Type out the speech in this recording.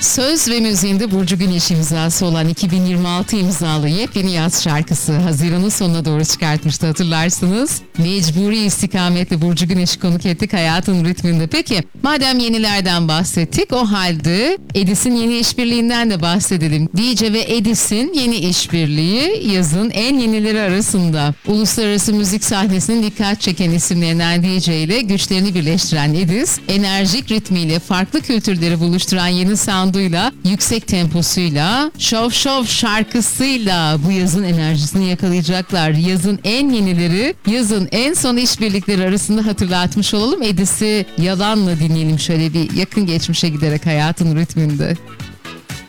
Söz ve müziğinde Burcu Güneş imzası olan 2026 imzalı yepyeni yaz şarkısı Haziran'ın sonuna doğru çıkartmıştı, hatırlarsınız. Mecburi istikametle Burcu Güneş'i konuk ettik hayatın ritminde. Peki madem yenilerden bahsettik, o halde Edis'in yeni işbirliğinden de bahsedelim. DJ ve Edis'in yeni işbirliği yazın en yenileri arasında. Uluslararası müzik sahnesinin dikkat çeken isimlerinden DJ ile güçlerini birleştiren Edis, enerjik ritmiyle farklı kültürleri buluşturan yeni sound'uyla, yüksek temposuyla, Şov Şov şarkısıyla bu yazın enerjisini yakalayacaklar. Yazın en yenileri, yazın en son işbirlikleri arasında hatırlatmış olalım. Edis'i Yalan'la dinleyelim şöyle bir yakın geçmişe giderek hayatın ritminde.